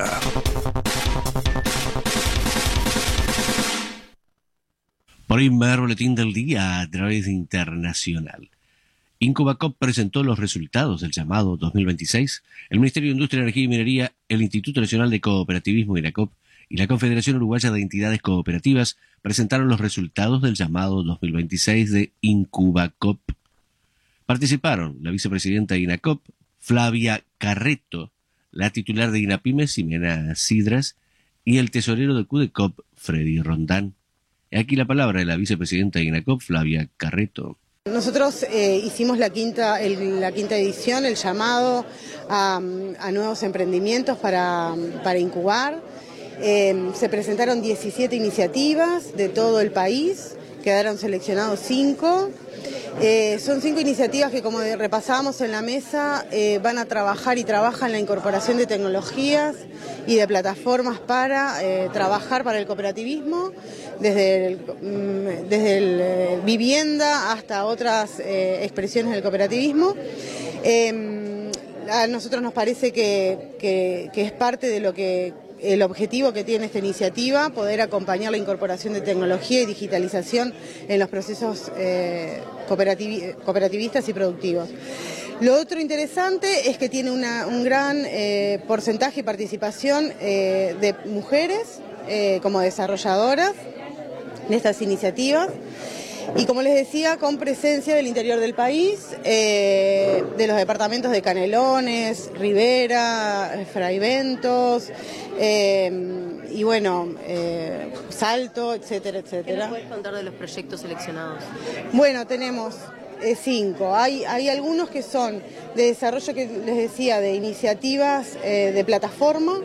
Primer boletín del día a través de Internacional. Incubacop presentó los resultados del llamado dos mil veintiséis. El Ministerio de Industria, Energía y Minería, el Instituto Nacional de Cooperativismo INACOP y la Confederación Uruguaya de Entidades Cooperativas presentaron los resultados del llamado dos mil veintiséis de Incubacop. Participaron la vicepresidenta de INACOP, Flavia Carreto, la titular de INAPYME, Ximena Sidras, y el tesorero de CUDECOP, Freddy Rondán. Aquí la palabra de la vicepresidenta de INACOP, Flavia Carreto. Nosotros eh, hicimos la quinta, el, la quinta edición, el llamado a, a nuevos emprendimientos para, para incubar. Eh, se presentaron diecisiete iniciativas de todo el país, quedaron seleccionados cinco. Eh, son cinco iniciativas que, como repasábamos en la mesa, eh, van a trabajar y trabajan la incorporación de tecnologías y de plataformas para eh, trabajar para el cooperativismo, desde el, desde el eh, vivienda hasta otras eh, expresiones del cooperativismo. Eh, a nosotros nos parece que, que, que es parte de lo que el objetivo que tiene esta iniciativa, poder acompañar la incorporación de tecnología y digitalización en los procesos eh, cooperativi- cooperativistas y productivos. Lo otro interesante es que tiene una, un gran eh, porcentaje y participación eh, de mujeres eh, como desarrolladoras de estas iniciativas. Y como les decía, con presencia del interior del país, eh, de los departamentos de Canelones, Rivera, Fraiventos, eh, y bueno, eh, Salto, etcétera, etcétera. ¿Qué nos puedes contar de los proyectos seleccionados? Bueno, tenemos eh, cinco. Hay, hay algunos que son de desarrollo, que les decía, de iniciativas eh, de plataforma,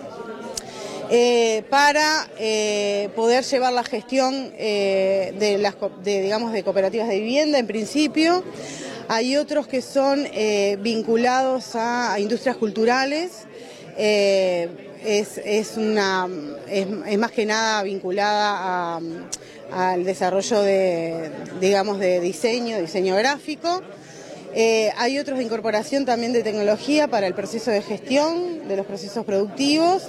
Eh, para eh, poder llevar la gestión eh, de las de, digamos de cooperativas de vivienda en principio. Hay otros que son eh, vinculados a, a industrias culturales. Eh, es, es, una, es, es más que nada vinculada a, al desarrollo de, digamos, de diseño, diseño gráfico. Eh, hay otros de incorporación también de tecnología para el proceso de gestión de los procesos productivos.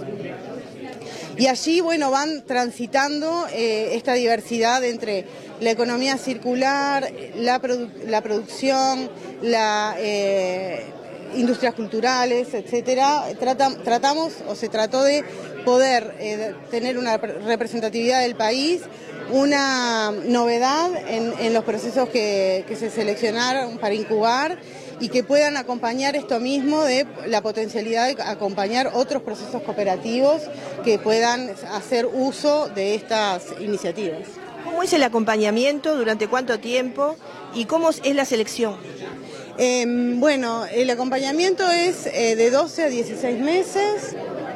Y allí, bueno, van transitando eh, esta diversidad entre la economía circular, la, produ la producción, la... Eh, industrias culturales, etcétera. Trata, tratamos o se trató de poder eh, tener una representatividad del país, una novedad en, en los procesos que, que se seleccionaron para incubar y que puedan acompañar esto mismo de la potencialidad de acompañar otros procesos cooperativos que puedan hacer uso de estas iniciativas. ¿Cómo es el acompañamiento? ¿Durante cuánto tiempo? ¿Y cómo es la selección? Eh, bueno, el acompañamiento es eh, de doce a dieciséis meses.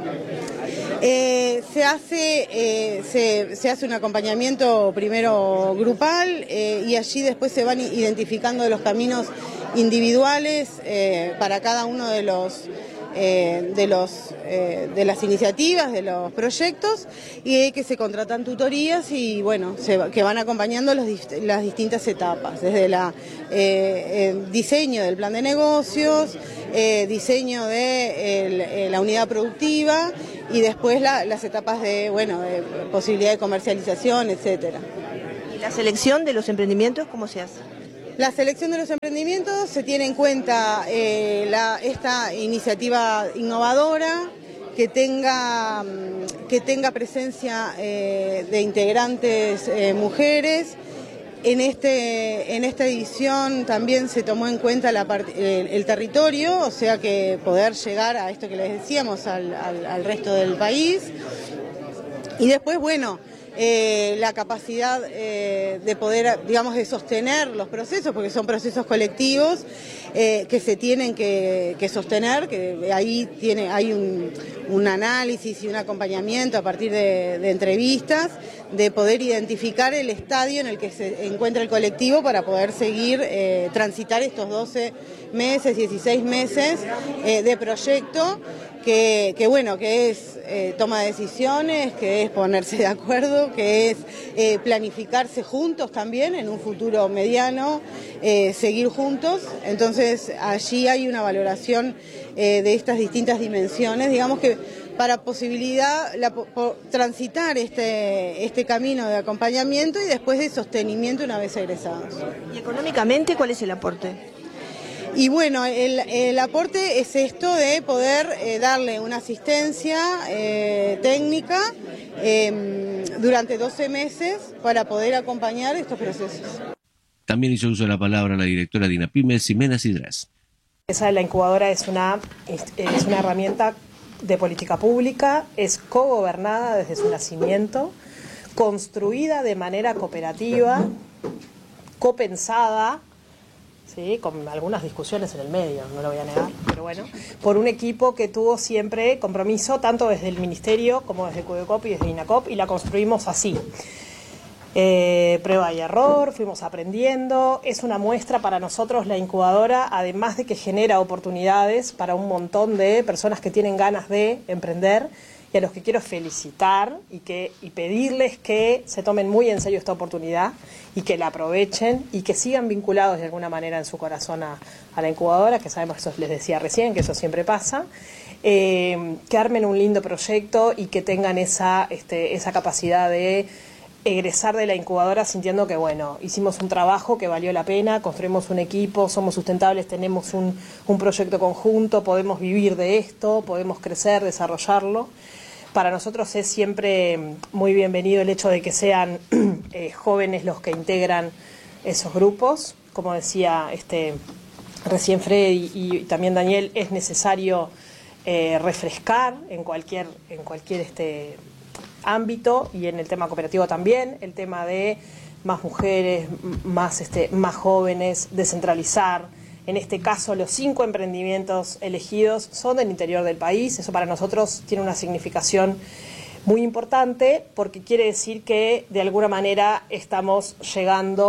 Eh, se, hace, eh, se, se hace un acompañamiento primero grupal eh, y allí después se van identificando los caminos individuales eh, para cada uno de los... Eh, de, los, eh, de las iniciativas, de los proyectos, y que se contratan tutorías y bueno, se, que van acompañando los, las distintas etapas, desde la eh, el diseño del plan de negocios, eh, diseño de el, eh, la unidad productiva y después la, las etapas de, bueno, de posibilidad de comercialización, etcétera. ¿Y la selección de los emprendimientos cómo se hace? La selección de los emprendimientos se tiene en cuenta eh, la, esta iniciativa innovadora, que tenga, que tenga presencia eh, de integrantes eh, mujeres. En, este, en esta edición también se tomó en cuenta la part, el, el territorio, o sea que poder llegar a esto que les decíamos, al, al, al resto del país. Y después, bueno... Eh, la capacidad eh, de poder, digamos, de sostener los procesos, porque son procesos colectivos eh, que se tienen que, que sostener, que ahí tiene, hay un, un análisis y un acompañamiento a partir de, de entrevistas, de poder identificar el estadio en el que se encuentra el colectivo para poder seguir, eh, transitar estos doce meses, dieciséis meses eh, de proyecto. Que, que bueno, que es eh, toma de decisiones, que es ponerse de acuerdo, que es eh, planificarse juntos también en un futuro mediano, eh, seguir juntos. Entonces allí hay una valoración eh, de estas distintas dimensiones, digamos que para posibilidad la, por, transitar este, este camino de acompañamiento y después de sostenimiento una vez egresados. ¿Y económicamente cuál es el aporte? Y bueno, el, el aporte es esto de poder eh, darle una asistencia eh, técnica eh, durante doce meses para poder acompañar estos procesos. También hizo uso de la palabra la directora de INAPYME, Ximena Cidrás. Esa de la incubadora es una, es una herramienta de política pública, es cogobernada desde su nacimiento, construida de manera cooperativa, copensada, ¿sí? Con algunas discusiones en el medio, no lo voy a negar, pero bueno, por un equipo que tuvo siempre compromiso, tanto desde el Ministerio como desde CUDECOP y desde INACOP, y la construimos así. Eh, prueba y error, fuimos aprendiendo, es una muestra para nosotros la incubadora, además de que genera oportunidades para un montón de personas que tienen ganas de emprender, y a los que quiero felicitar y, que, y pedirles que se tomen muy en serio esta oportunidad y que la aprovechen y que sigan vinculados de alguna manera en su corazón a, a la incubadora, que sabemos, eso les decía recién, que eso siempre pasa, eh, que armen un lindo proyecto y que tengan esa, este, esa capacidad de egresar de la incubadora sintiendo que, bueno, hicimos un trabajo que valió la pena, construimos un equipo, somos sustentables, tenemos un, un proyecto conjunto, podemos vivir de esto, podemos crecer, desarrollarlo. Para nosotros es siempre muy bienvenido el hecho de que sean eh, jóvenes los que integran esos grupos. Como decía este, recién Fred y, y también Daniel, es necesario eh, refrescar en cualquier, en cualquier este, ámbito, y en el tema cooperativo también, el tema de más mujeres, más, este, más jóvenes, descentralizar. En este caso, los cinco emprendimientos elegidos son del interior del país. Eso para nosotros tiene una significación muy importante porque quiere decir que de alguna manera estamos llegando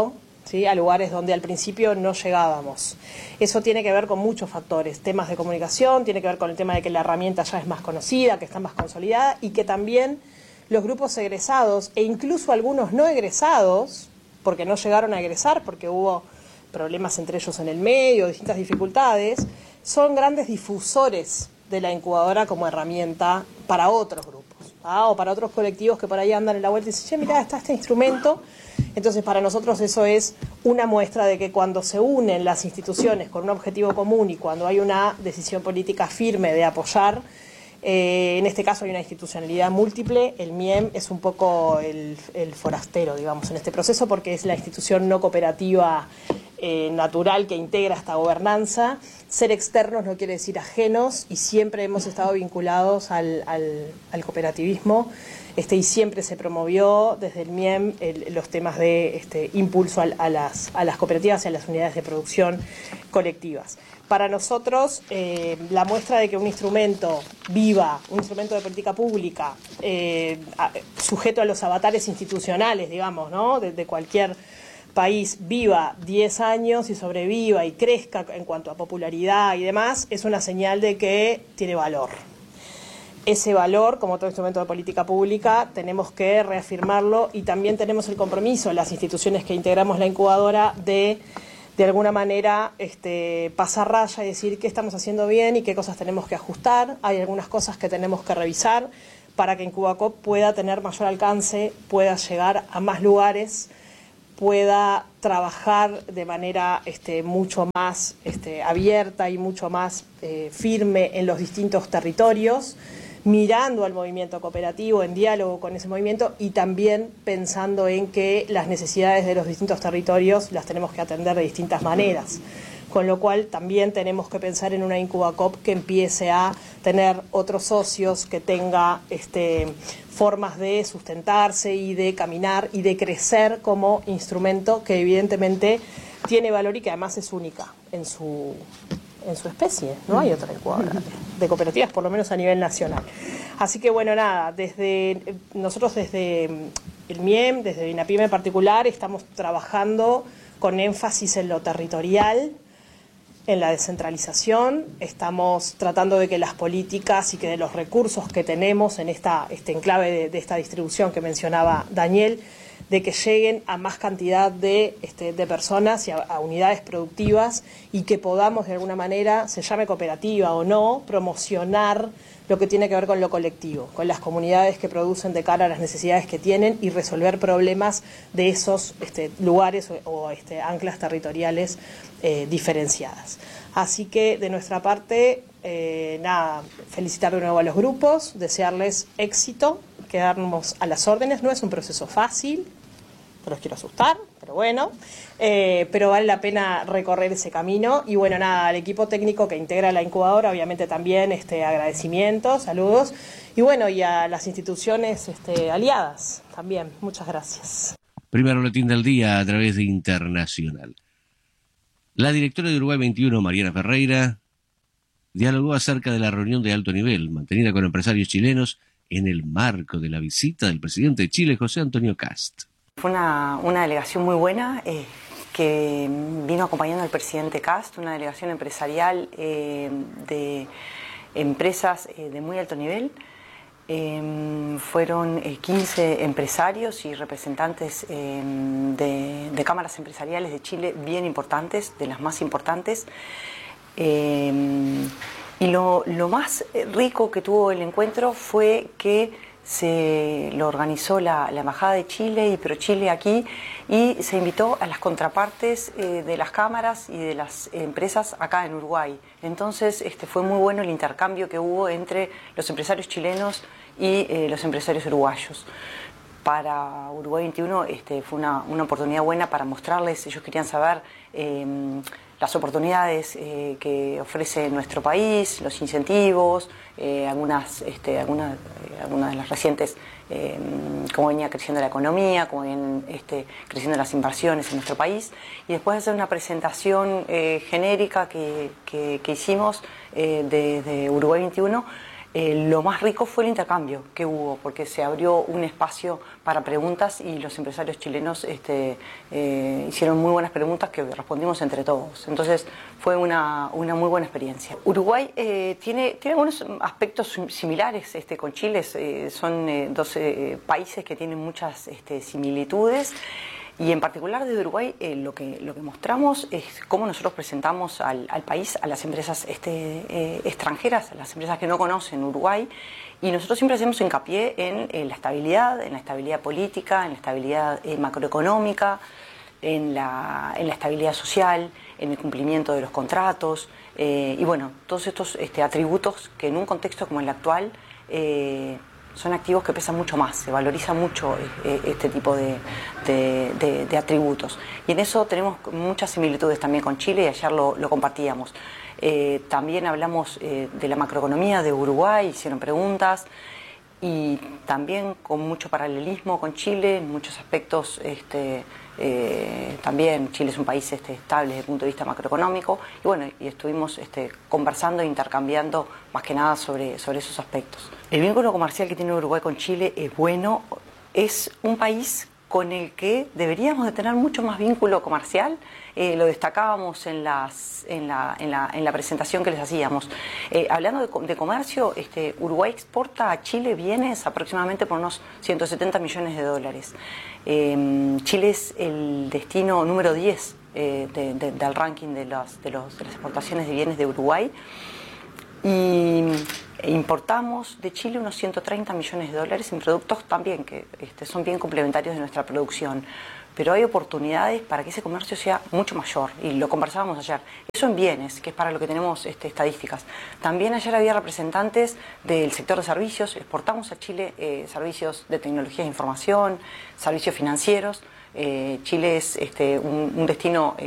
¿sí? A lugares donde al principio no llegábamos. Eso tiene que ver con muchos factores, temas de comunicación, tiene que ver con el tema de que la herramienta ya es más conocida, que está más consolidada y que también los grupos egresados e incluso algunos no egresados, porque no llegaron a egresar, porque hubo problemas entre ellos en el medio, distintas dificultades, son grandes difusores de la incubadora como herramienta para otros grupos, ¿ah? O para otros colectivos que por ahí andan en la vuelta y dicen, che, mirá, está este instrumento. Entonces, para nosotros eso es una muestra de que cuando se unen las instituciones con un objetivo común y cuando hay una decisión política firme de apoyar, eh, en este caso hay una institucionalidad múltiple, el M I E M es un poco el, el forastero, digamos, en este proceso, porque es la institución no cooperativa eh, natural que integra esta gobernanza. Ser externos no quiere decir ajenos y siempre hemos estado vinculados al, al, al cooperativismo. Este, y siempre se promovió desde el M I E M el, los temas de este, impulso a, a, las, a las cooperativas y a las unidades de producción colectivas. Para nosotros, eh, la muestra de que un instrumento viva, un instrumento de política pública, eh, a, sujeto a los avatares institucionales, digamos, ¿no? de, de cualquier país, viva diez años y sobreviva y crezca en cuanto a popularidad y demás, es una señal de que tiene valor. Ese valor, como todo instrumento de política pública, tenemos que reafirmarlo y también tenemos el compromiso, las instituciones que integramos la incubadora, de de alguna manera este, pasar raya y decir qué estamos haciendo bien y qué cosas tenemos que ajustar. Hay algunas cosas que tenemos que revisar para que Incubacop pueda tener mayor alcance, pueda llegar a más lugares, pueda trabajar de manera este, mucho más este, abierta y mucho más eh, firme en los distintos territorios, mirando al movimiento cooperativo, en diálogo con ese movimiento y también pensando en que las necesidades de los distintos territorios las tenemos que atender de distintas maneras. Con lo cual también tenemos que pensar en una Incubacop que empiece a tener otros socios, que tenga este, formas de sustentarse y de caminar y de crecer como instrumento que evidentemente tiene valor y que además es única en su... en su especie, no hay otra incubadora de cooperativas, por lo menos a nivel nacional. Así que bueno, nada, desde nosotros desde el M I E M, desde INAPYME en particular, estamos trabajando con énfasis en lo territorial, en la descentralización, estamos tratando de que las políticas y que de los recursos que tenemos en esta este enclave de, de esta distribución que mencionaba Daniel, de que lleguen a más cantidad de, este, de personas y a, a unidades productivas y que podamos de alguna manera, se llame cooperativa o no, promocionar lo que tiene que ver con lo colectivo, con las comunidades que producen de cara a las necesidades que tienen y resolver problemas de esos este, lugares o, o este, anclas territoriales eh, diferenciadas. Así que de nuestra parte, eh, nada, felicitar de nuevo a los grupos, desearles éxito, quedarnos a las órdenes. No es un proceso fácil, no los quiero asustar, pero bueno, eh, pero vale la pena recorrer ese camino. Y bueno, nada, al equipo técnico que integra la incubadora, obviamente también este, agradecimientos, saludos, y bueno, y a las instituciones este, aliadas también, muchas gracias. Primer boletín del día a través de Internacional. La directora de Uruguay veintiuno, Mariana Ferreira, dialogó acerca de la reunión de alto nivel mantenida con empresarios chilenos en el marco de la visita del presidente de Chile, José Antonio Kast. Fue una, una delegación muy buena eh, que vino acompañando al presidente Kast, una delegación empresarial eh, de empresas eh, de muy alto nivel. Eh, fueron eh, quince empresarios y representantes eh, de, de cámaras empresariales de Chile bien importantes, de las más importantes. Eh, y lo, lo más rico que tuvo el encuentro fue que se lo organizó la, la Embajada de Chile y ProChile aquí, y se invitó a las contrapartes eh, de las cámaras y de las empresas acá en Uruguay. Entonces este, fue muy bueno el intercambio que hubo entre los empresarios chilenos y eh, los empresarios uruguayos. Para Uruguay veintiuno este, fue una, una oportunidad buena para mostrarles, ellos querían saber eh, las oportunidades eh, que ofrece nuestro país, los incentivos, eh, algunas, este, algunas, eh, algunas de las recientes, eh, cómo venía creciendo la economía, cómo venían este, creciendo las inversiones en nuestro país, y después de hacer una presentación eh, genérica que, que, que hicimos eh, de, de Uruguay veintiuno, Eh, lo más rico fue el intercambio que hubo, porque se abrió un espacio para preguntas y los empresarios chilenos este, eh, hicieron muy buenas preguntas que respondimos entre todos. Entonces fue una, una muy buena experiencia. Uruguay eh, tiene, tiene algunos aspectos similares este, con Chile, eh, son eh, dos eh, países que tienen muchas este, similitudes. Y en particular desde Uruguay eh, lo, que, lo que mostramos es cómo nosotros presentamos al, al país, a las empresas este, eh, extranjeras, a las empresas que no conocen Uruguay, y nosotros siempre hacemos hincapié en, en la estabilidad, en la estabilidad política, en la estabilidad eh, macroeconómica, en la, en la estabilidad social, en el cumplimiento de los contratos, eh, y bueno, todos estos este, atributos que en un contexto como el actual eh, son activos que pesan mucho más, se valoriza mucho eh, este tipo de, de, de, de atributos. Y en eso tenemos muchas similitudes también con Chile, y ayer lo, lo compartíamos. Eh, también hablamos eh, de la macroeconomía de Uruguay, hicieron preguntas, y también con mucho paralelismo con Chile, en muchos aspectos. Este, eh, también Chile es un país este, estable desde el punto de vista macroeconómico, y bueno, y estuvimos este, conversando e intercambiando más que nada sobre, sobre esos aspectos. El vínculo comercial que tiene Uruguay con Chile es bueno, es un país con el que deberíamos de tener mucho más vínculo comercial. Eh, lo destacábamos en, las, en, la, en, la, en la presentación que les hacíamos. Eh, hablando de, de comercio, este, Uruguay exporta a Chile bienes aproximadamente por unos ciento setenta millones de dólares. Eh, Chile es el destino número diez eh, de, de, del ranking de, los, de, los, de las exportaciones de bienes de Uruguay. Y importamos de Chile unos ciento treinta millones de dólares en productos también que este, son bien complementarios de nuestra producción. Pero hay oportunidades para que ese comercio sea mucho mayor, y lo conversábamos ayer. Eso en bienes, que es para lo que tenemos este, estadísticas. También ayer había representantes del sector de servicios. Exportamos a Chile eh, servicios de tecnología de información, servicios financieros. Eh, Chile es este, un, un destino